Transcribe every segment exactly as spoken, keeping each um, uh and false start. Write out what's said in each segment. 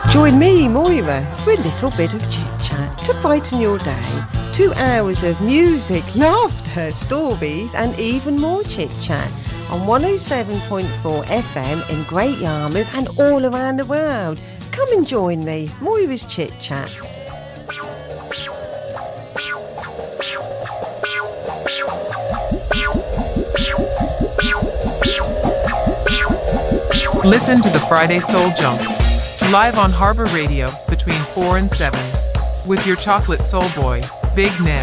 Join me, Moira, for a little bit of chit-chat to brighten your day. Two hours of music, laughter, stories and even more chit-chat on one oh seven point four F M in Great Yarmouth and all around the world. Come and join me, Moira's Chit-Chat. Listen to the Friday Soul Jump, live on Harbour Radio between four and seven, with your chocolate soul boy, Big Nev.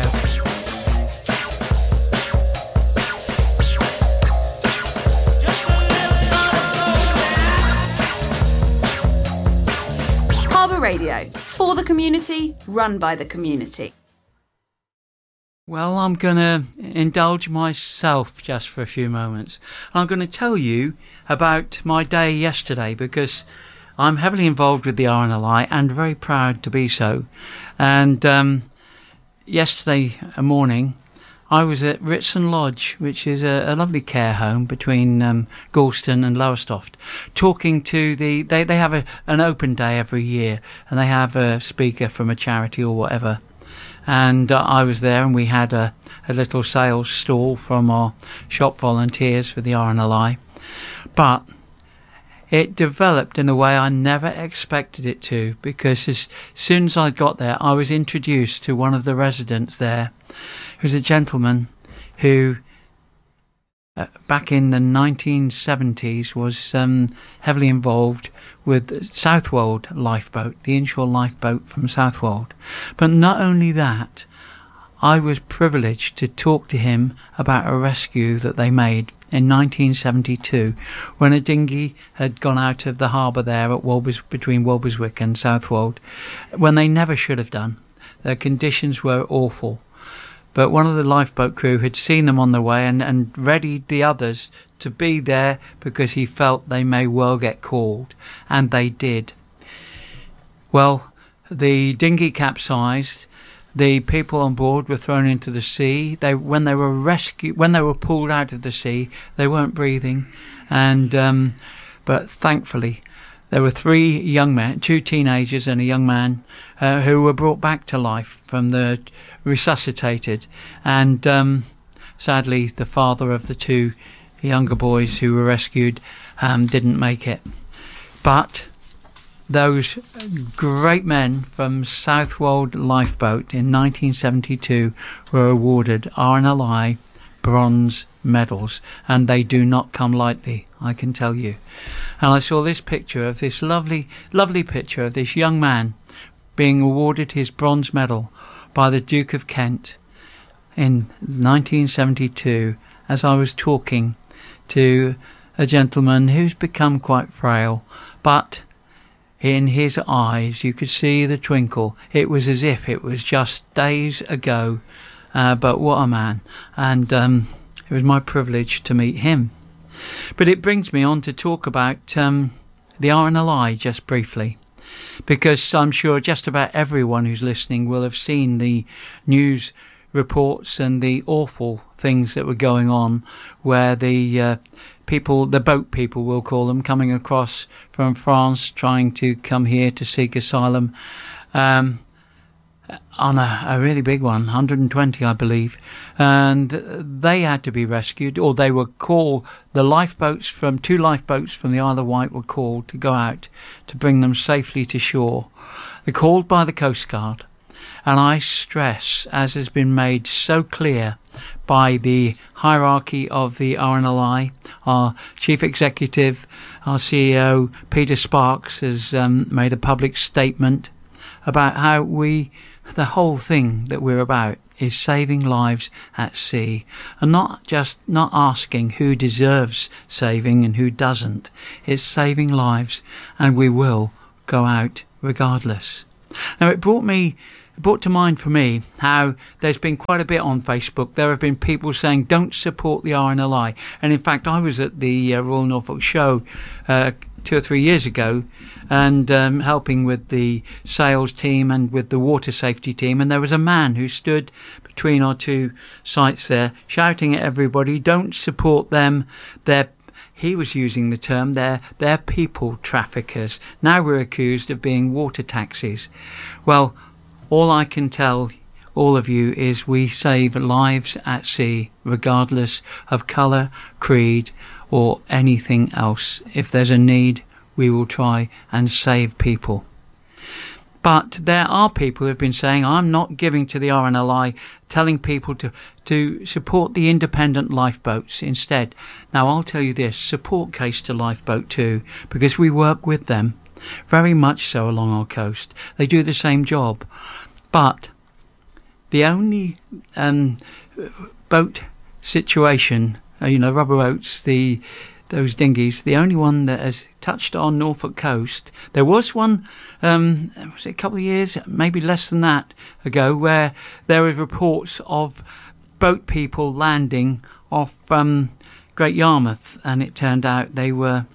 Harbour Radio, for the community, run by the community. Well, I'm going to indulge myself just for a few moments. I'm going to tell you about my day yesterday because I'm heavily involved with the R N L I and very proud to be so. And um, yesterday morning, I was at Ritson Lodge, which is a, a lovely care home between um, Galston and Lowestoft, talking to the... They, they have a, an open day every year, and they have a speaker from a charity or whatever. And uh, I was there, and we had a, a little sales stall from our shop volunteers for the R N L I. But it developed in a way I never expected it to, because as soon as I got there, I was introduced to one of the residents there, who's a gentleman who, uh, back in the nineteen seventies, was um, heavily involved with Southwold Lifeboat, the inshore lifeboat from Southwold. But not only that, I was privileged to talk to him about a rescue that they made in nineteen seventy-two, when a dinghy had gone out of the harbour there at Walbers, between Walberswick and Southwold, when they never should have done. Their conditions were awful. But one of the lifeboat crew had seen them on the way and, and readied the others to be there because he felt they may well get called. And they did. Well, the dinghy capsized. The people on board were thrown into the sea. They, when they were rescued, when they were pulled out of the sea, they weren't breathing. And um, but thankfully, there were three young men, two teenagers and a young man, uh, who were brought back to life from the resuscitated. And um, sadly, the father of the two younger boys who were rescued um, didn't make it. But those great men from Southwold Lifeboat in nineteen seventy-two were awarded R N L I bronze medals, and they do not come lightly, I can tell you. And I saw this picture of this lovely, lovely picture of this young man being awarded his bronze medal by the Duke of Kent in nineteen seventy-two, as I was talking to a gentleman who's become quite frail, but in his eyes you could see the twinkle. It was as if it was just days ago, uh, but what a man. And um, it was my privilege to meet him. But it brings me on to talk about um, the R N L I just briefly, because I'm sure just about everyone who's listening will have seen the news reports and the awful things that were going on, where the uh, people, the boat people we'll call them, coming across from France trying to come here to seek asylum, um, on a, a really big one, one hundred twenty I believe, and they had to be rescued, or they were called, the lifeboats from, two lifeboats from the Isle of Wight were called to go out to bring them safely to shore. They're called by the Coast Guard. And I stress, as has been made so clear by the hierarchy of the R N L I, our Chief Executive, our C E O, Peter Sparks, has um, made a public statement about how we, the whole thing that we're about is saving lives at sea, and not just not asking who deserves saving and who doesn't. It's saving lives, and we will go out regardless. Now, it brought me brought to mind for me how there's been quite a bit on Facebook. There have been people saying don't support the R N L I, and in fact I was at the uh, Royal Norfolk Show uh, two or three years ago and um, helping with the sales team and with the water safety team, and there was a man who stood between our two sites there shouting at everybody, don't support them, they're he was using the term they're, they're people traffickers. Now we're accused of being water taxis. Well, all I can tell all of you is we save lives at sea, regardless of colour, creed, or anything else. If there's a need, we will try and save people. But there are people who have been saying, I'm not giving to the R N L I, telling people to, to support the independent lifeboats instead. Now, I'll tell you this, support Caister Lifeboat too, because we work with them, very much so along our coast. They do the same job. But the only um, boat situation, uh, you know, rubber boats, the those dinghies, the only one that has touched on Norfolk coast. There was one, um, was it a couple of years, maybe less than that ago, where there were reports of boat people landing off um, Great Yarmouth, and it turned out they were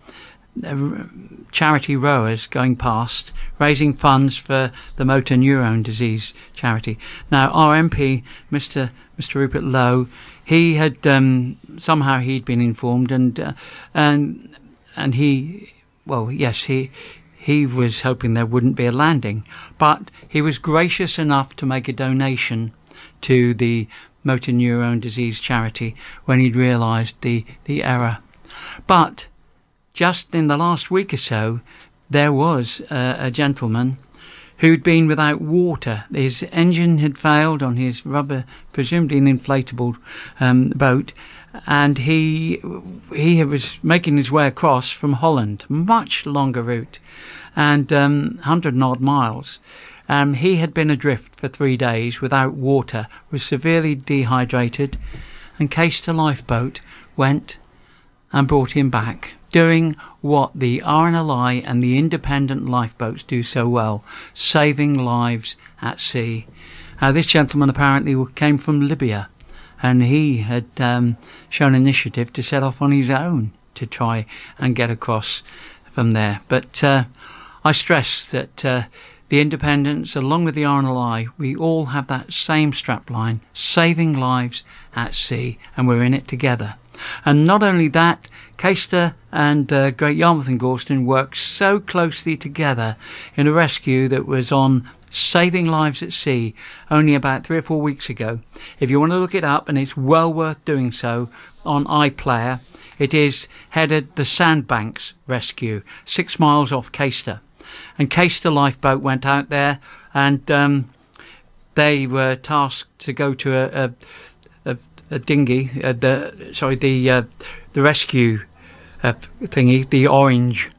uh, charity rowers going past, raising funds for the motor neurone disease charity. Now, our M P, Mr. Mr. Rupert Lowe, he had um, somehow he'd been informed, and uh, and and he, well, yes, he he was hoping there wouldn't be a landing, but he was gracious enough to make a donation to the motor neurone disease charity when he'd realised the the error. But just in the last week or so, there was uh, a gentleman who'd been without water. His engine had failed on his rubber, presumably an inflatable um, boat, and he he was making his way across from Holland, much longer route, and um, one hundred and odd miles. Um, he had been adrift for three days without water, was severely dehydrated, and Caister Lifeboat went and brought him back, doing what the R N L I and the independent lifeboats do so well, saving lives at sea. Uh, this gentleman apparently came from Libya, and he had um, shown initiative to set off on his own to try and get across from there. But uh, I stress that uh, the independents, along with the R N L I, we all have that same strapline, saving lives at sea, and we're in it together. And not only that, Caister and uh, Great Yarmouth and Gorleston worked so closely together in a rescue that was on saving lives at sea only about three or four weeks ago. If you want to look it up, and it's well worth doing so, on iPlayer, it is headed the Sandbanks Rescue, six miles off Caister. And Caister Lifeboat went out there, and um, they were tasked to go to a... a, a A dinghy, uh, the sorry, the uh, the rescue uh, thingy, the orange.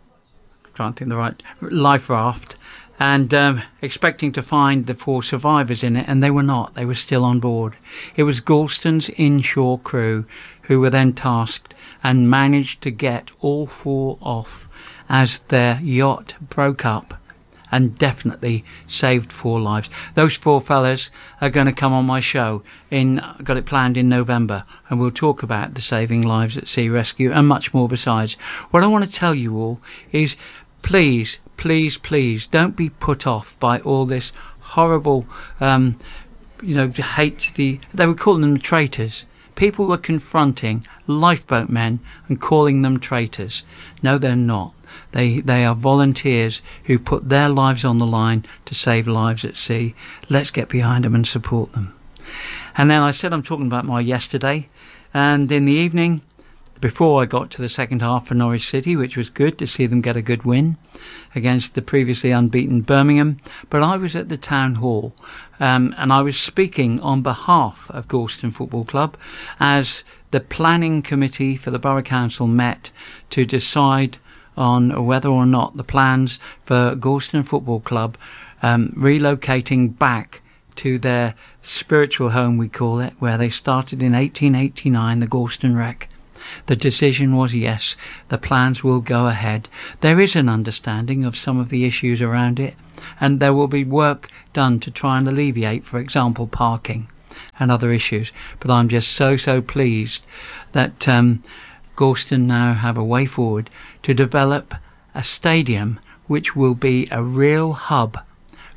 I'm trying to think the right life raft, and um, expecting to find the four survivors in it, and they were not. They were still on board. It was Gorleston's inshore crew who were then tasked and managed to get all four off as their yacht broke up, and definitely saved four lives. Those four fellas are going to come on my show. In got it planned in November, and we'll talk about the Saving Lives at Sea rescue and much more besides. What I want to tell you all is, please, please, please, don't be put off by all this horrible, um, you know, hate. The they were calling them traitors. People were confronting lifeboat men and calling them traitors. No, they're not. They they are volunteers who put their lives on the line to save lives at sea. Let's get behind them and support them. And then I said I'm talking about my yesterday, and in the evening, before I got to the second half for Norwich City, which was good to see them get a good win against the previously unbeaten Birmingham, but I was at the town hall, um, and I was speaking on behalf of Gorleston Football Club as the planning committee for the Borough Council met to decide on whether or not the plans for Gorleston Football Club um, relocating back to their spiritual home, we call it, where they started in eighteen eighty-nine, the Gorleston Rec. The decision was yes, the plans will go ahead. There is an understanding of some of the issues around it, and there will be work done to try and alleviate, for example, parking and other issues. But I'm just so, so pleased that um, Gorleston now have a way forward to develop a stadium which will be a real hub.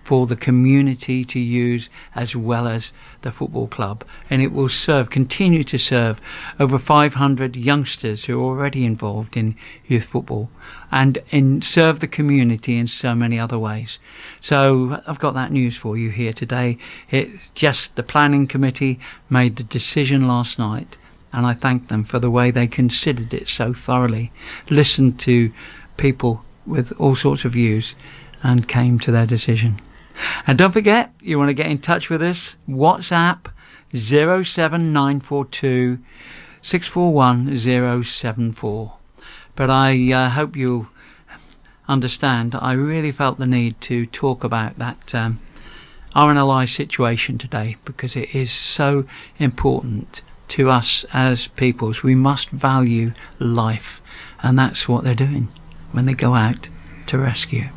for the community to use as well as the football club, and it will serve, continue to serve over five hundred youngsters who are already involved in youth football, and in serve the community in so many other ways. So I've got that news for you here today. It's just the planning committee made the decision last night, and I thank them for the way they considered it so thoroughly, listened to people with all sorts of views, and came to their decision. And don't forget, you want to get in touch with us, WhatsApp zero seven nine four two six four one zero seven four. But I uh, hope you'll understand, I really felt the need to talk about that um, R N L I situation today, because it is so important to us as peoples. We must value life, and that's what they're doing when they go out to rescue.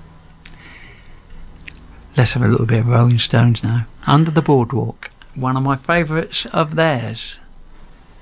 Let's have a little bit of Rolling Stones now. Under the Boardwalk, one of my favourites of theirs.